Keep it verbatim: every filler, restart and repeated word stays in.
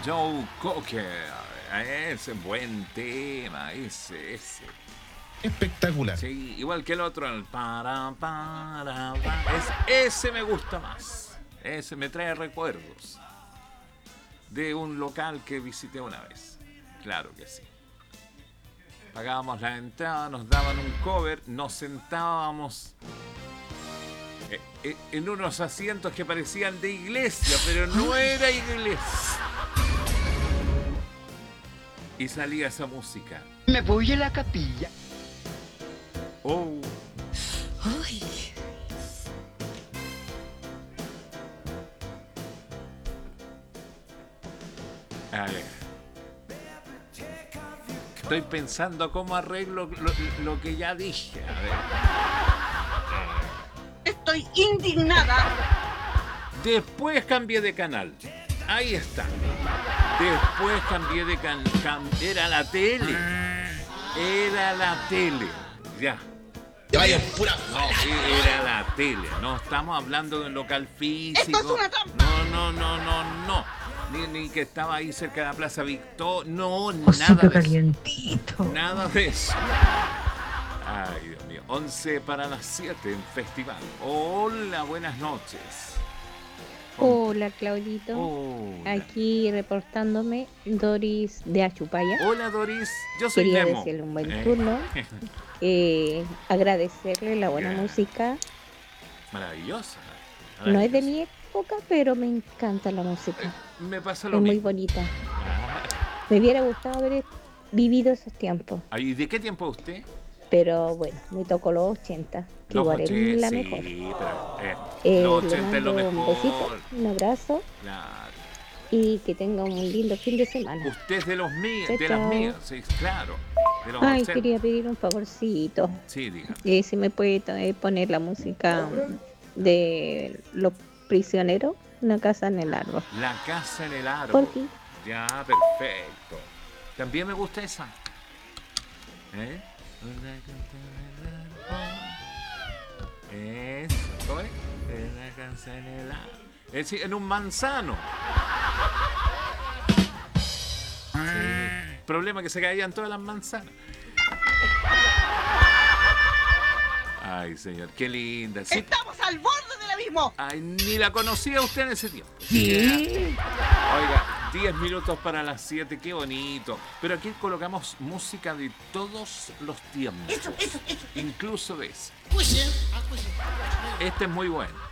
Joe Cocker. Ese buen tema, ese, ese. Espectacular. Sí, igual que el otro, el para, para, para. Es, ese me gusta más. Ese me trae recuerdos de un local que visité una vez. Claro que sí. Pagábamos la entrada, nos daban un cover, nos sentábamos en unos asientos que parecían de iglesia, pero no era iglesia. Y salía esa música. Me voy a la capilla. Oh. Ay. A ver. Estoy pensando cómo arreglo lo, lo que ya dije. A ver. Estoy indignada. Después cambié de canal. Ahí está. Después cambié de canal. Cam era la tele. Era la tele. Ya. Vaya pura. No, era la tele. No estamos hablando de un local físico. ¡Esto es una trampa! No, no, no, no, no. Ni, ni que estaba ahí cerca de la Plaza Victor. No, Osito nada de calientito. eso. Nada de eso. Ay, Dios mío. once para las siete en festival. Hola, buenas noches. Hola, Claudito. Hola. Aquí reportándome Doris de Achupaya. Hola, Doris. Yo soy Quería Nemo. decirle un buen Eh. turno. Eh, agradecerle la buena Yeah. música. Maravillosa. No es de Maravillosa. mi época, pero me encanta la música. Me pasa lo Es muy mismo. bonita. Ah, Me hubiera gustado haber vivido esos tiempos. ¿y de qué tiempo es usted? Pero bueno, me tocó los ochenta, que Los igual es ochenta, la sí, mejor. pero, eh, Eh, los le ochenta es lo mando un mejor. besito, un abrazo Claro. y que tenga un lindo fin de semana. Usted es de los míos, Chao, de las chao. mías, sí, claro. De los Ay, ochenta. quería pedir un favorcito. Sí, diga. Eh, si me puede eh, poner la música de Los Prisioneros, Una casa en el árbol. La casa en el árbol. Por ti. Ya, perfecto. También me gusta esa. ¿Eh? Una casa en el árbol. Eso, ¿cómo es? Una casa en el árbol. Es decir, en un manzano. Sí. Problema que se caían todas las manzanas. Ay, señor, qué linda. Sí. Estamos al borde del abismo. Ay, ni la conocía usted en ese tiempo. Sí. Oiga, diez minutos para las siete, qué bonito. Pero aquí colocamos música de todos los tiempos. Eso, eso, eso. Incluso de ese. Este es muy bueno.